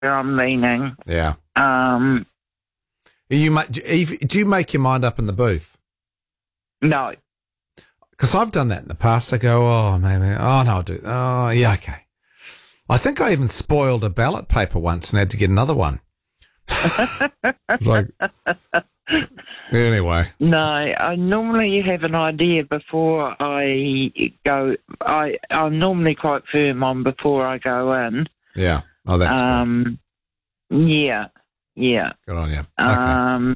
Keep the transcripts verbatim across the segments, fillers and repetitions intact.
where I'm leaning. Yeah. Um, You ma- do you do you make your mind up in the booth? no. Because I've done that in the past. I go, oh, maybe, oh, no, I'll do, oh, yeah, okay. I think I even spoiled a ballot paper once and had to get another one. It's like, anyway. No, I normally have an idea before I go. I, I'm normally quite firm on before I go in. Yeah. Oh, that's um, good. Yeah, yeah. Good on you. Okay. Um,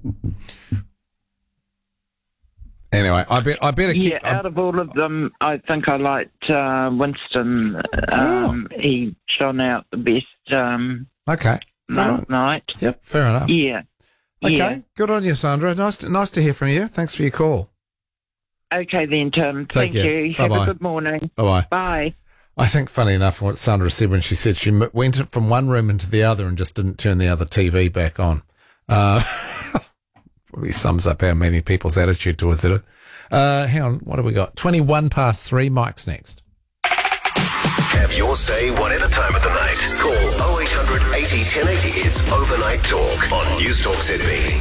Anyway, I bet I better keep. yeah, out of all of them, I think I liked uh, Winston. Um, Oh. He shone out the best um, Okay. Good last on. night. Yep. Fair enough. Yeah. Okay. Yeah. Good on you, Sandra. Nice to, nice to hear from you. Thanks for your call. Okay then, Tim. Take Thank care. you. Have Bye-bye. a good morning. Bye bye. Bye. I think, funny enough, what Sandra said when she said she m- went from one room into the other and just didn't turn the other T V back on. Uh, probably sums up how many people's attitude towards it. Uh, hang on, what have we got? twenty-one past three. Mike's next. Have your say whatever time of the night. Call oh eight hundred eighty ten eighty. It's Overnight Talk on News Talk Z B.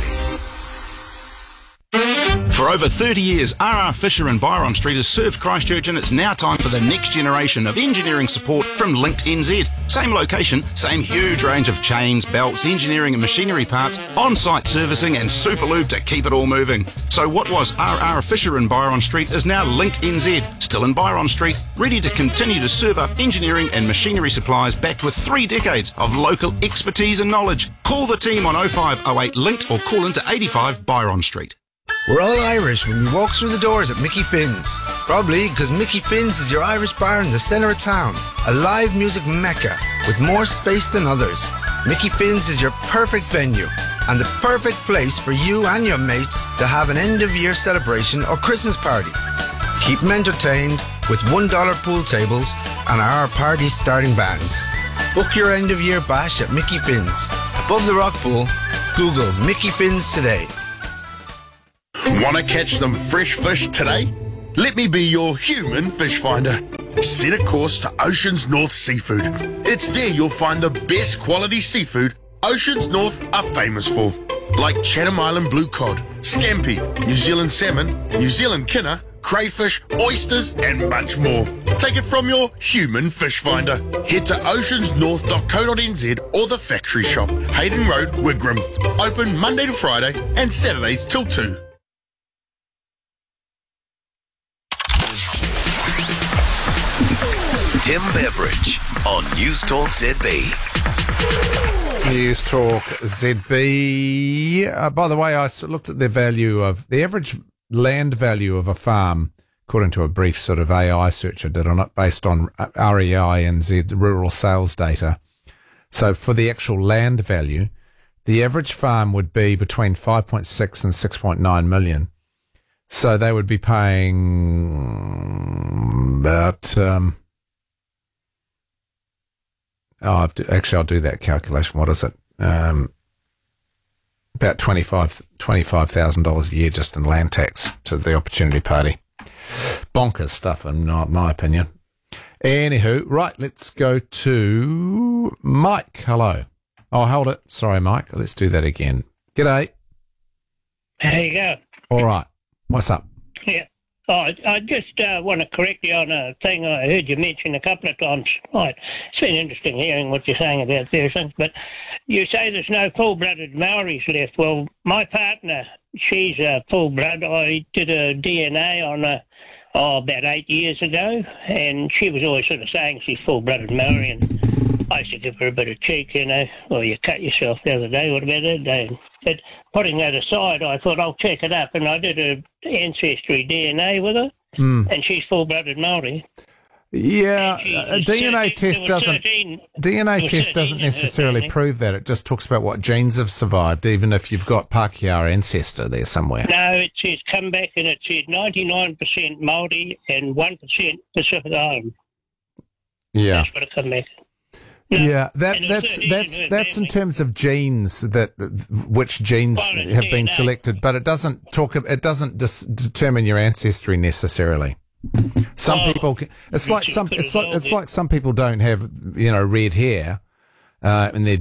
For over thirty years, R R Fisher and Byron Street has served Christchurch, and it's now time for the next generation of engineering support from Linked N Z. Same location, same huge range of chains, belts, engineering and machinery parts, on-site servicing and super lube to keep it all moving. So what was R R Fisher and Byron Street is now Linked N Z, still in Byron Street, ready to continue to serve up engineering and machinery supplies backed with three decades of local expertise and knowledge. Call the team on oh five oh eight Linked or call into eighty-five Byron Street. We're all Irish when we walk through the doors at Mickey Finn's. Probably because Mickey Finn's is your Irish bar in the centre of town. A live music mecca with more space than others. Mickey Finn's is your perfect venue and the perfect place for you and your mates to have an end-of-year celebration or Christmas party. Keep them entertained with one dollar pool tables and our party starting bands. Book your end-of-year bash at Mickey Finn's. Above the rock pool, Google Mickey Finn's today. Want to catch some fresh fish today? Let me be your human fish finder. Set a course to Oceans North Seafood. It's there you'll find the best quality seafood Oceans North are famous for, like Chatham Island blue cod, scampi, New Zealand salmon, New Zealand kinner, crayfish, oysters, and much more. Take it from your human fish finder. Head to oceans north dot co dot n z or the factory shop, Hayden Road, Wigram. Open Monday to Friday and Saturdays till two. Tim Beveridge on News Talk Z B. News Talk Z B. Uh, by the way, I s- looked at the value of the average land value of a farm, according to a brief sort of A I search I did on it, based on R E I N Z rural sales data. So for the actual land value, the average farm would be between five point six and six point nine million. So they would be paying about, um, oh, I've do, actually, I'll do that calculation. What is it? Um, about twenty-five thousand dollars a year just in land tax to the Opportunity Party. Bonkers stuff, in my my opinion. Anywho, right, let's go to Mike. Hello. Oh, hold it. Sorry, Mike. Let's do that again. G'day. There you go. All right. What's up? Yeah. Oh, I I just uh, want to correct you on a thing I heard you mention a couple of times. Right. It's been interesting hearing what you're saying about these things, but you say there's no full-blooded Maoris left. Well, my partner, she's a full-blood. I did a D N A on her oh, about eight years ago, and she was always sort of saying she's full-blooded Maori, and I used to give her a bit of cheek, you know. Well, you cut yourself the other day. What about that day? But putting that aside, I thought I'll check it up, and I did a ancestry D N A with her, Mm. and she's full-blooded Maori. Yeah, she a was D N A thirteen test there were doesn't thirteen D N A there were test doesn't thirteen in her necessarily family. prove that. It just talks about what genes have survived, even if you've got Pākehā ancestor there somewhere. No, it says come back, and it said ninety-nine percent Māori and one percent Pacific Island. Yeah. That's what it come back. No, Yeah, that and it was that's thirteen that's in her that's in family. terms of genes that which genes Well, it's have been D N A. selected, but it doesn't talk. It doesn't dis- determine your ancestry necessarily. Some Oh, people, can, it's you like two some, could it's have like it's told like some people don't have, you know, red hair, uh, in their